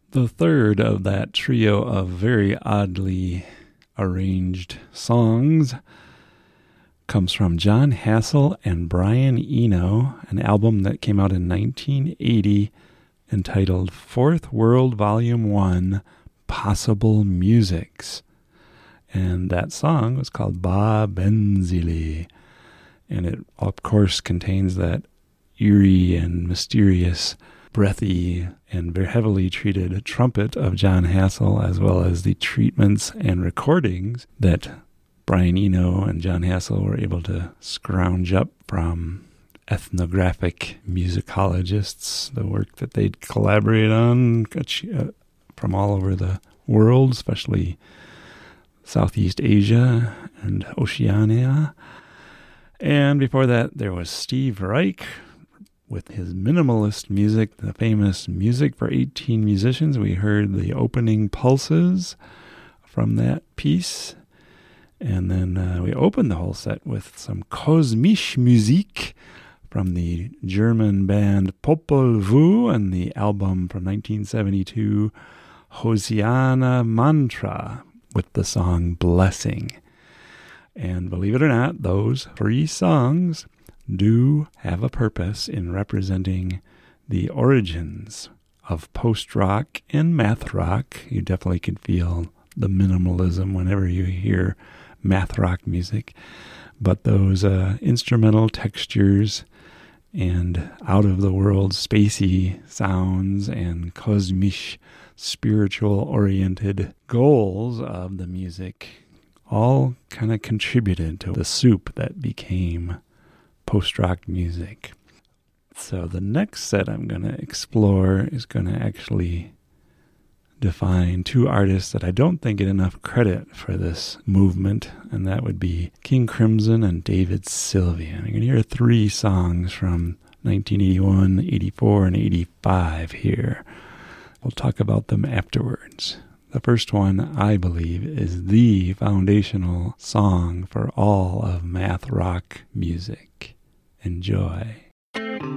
The third of that trio of very oddly arranged songs comes from Jon Hassell and Brian Eno, an album that came out in 1980 entitled Fourth World Volume 1, Possible Musics. And that song was called Ba Benzili. And it, of course, contains that eerie and mysterious, breathy, and very heavily treated trumpet of Jon Hassell, as well as the treatments and recordings that Brian Eno and Jon Hassell were able to scrounge up from ethnographic musicologists, the work that they'd collaborate on from all over the world, especially Southeast Asia and Oceania. And before that, there was Steve Reich with his minimalist music, the famous Music for 18 Musicians. We heard the opening pulses from that piece. And then we opened the whole set with some Kosmische Musik from the German band Popol Vuh and the album from 1972, Hosiana Mantra, with the song Blessing. And believe it or not, those three songs do have a purpose in representing the origins of post-rock and math rock. You definitely can feel the minimalism whenever you hear math rock music. But those instrumental textures and out-of-the-world spacey sounds and cosmic, spiritual-oriented goals of the music all kind of contributed to the soup that became post-rock music. So the next set I'm going to explore is going to actually define two artists that I don't think get enough credit for this movement, and that would be King Crimson and David Sylvian. You're going to hear three songs from 1981, 84, and 85 here. We'll talk about them afterwards. The first one, I believe, is the foundational song for all of math rock music. Enjoy.